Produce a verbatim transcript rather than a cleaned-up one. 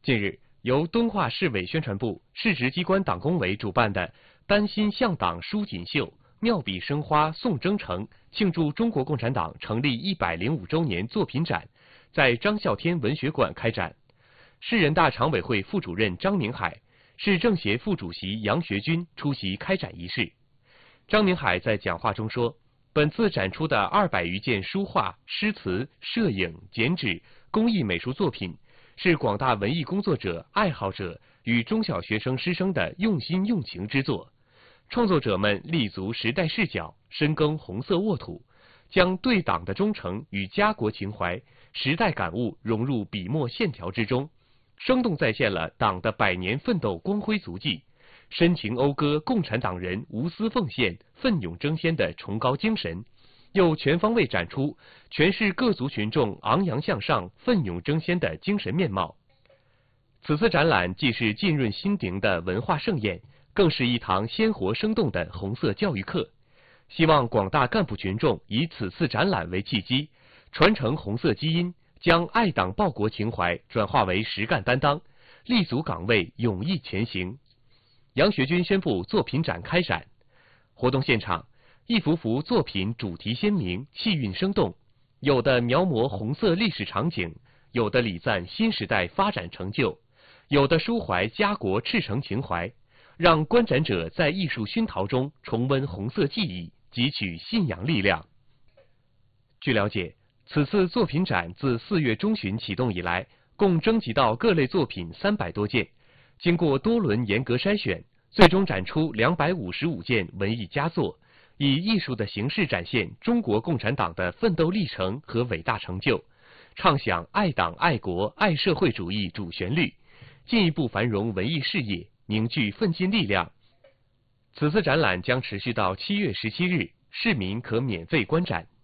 近日，由敦化市委宣传部、市直机关党工委主办的“丹心向党书锦绣，妙笔生花送征程”庆祝中国共产党成立一百零五周年作品展在张啸天文学馆开展。市人大常委会副主任张明海、市政协副主席杨学军出席开展仪式。张明海在讲话中说，本次展出的二百余件书画、诗词、摄影、剪纸、工艺美术作品，是广大文艺工作者、爱好者与中小学生师生的用心用情之作。创作者们立足时代视角，深耕红色沃土，将对党的忠诚与家国情怀、时代感悟融入笔墨线条之中，生动再现了党的百年奋斗光辉足迹，深情讴歌共产党人无私奉献、奋勇争先的崇高精神，又全方位展出诠释各族群众昂扬向上、奋勇争先的精神面貌。此次展览既是浸润心灵的文化盛宴，更是一堂鲜活生动的红色教育课。希望广大干部群众以此次展览为契机，传承红色基因，将爱党报国情怀转化为实干担当，立足岗位，勇毅前行。杨学军宣布作品展开展。活动现场，一幅幅作品主题鲜明，气韵生动，有的描摹红色历史场景，有的礼赞新时代发展成就，有的抒怀家国赤诚情怀，让观展者在艺术熏陶中重温红色记忆，汲取信仰力量。据了解，此次作品展自四月中旬启动以来，共征集到各类作品三百多件，经过多轮严格筛选，最终展出两百五十五件文艺佳作，以艺术的形式展现中国共产党的奋斗历程和伟大成就，唱响爱党爱国爱社会主义主旋律，进一步繁荣文艺事业，凝聚奋进力量。此次展览将持续到七月十七日，市民可免费观展。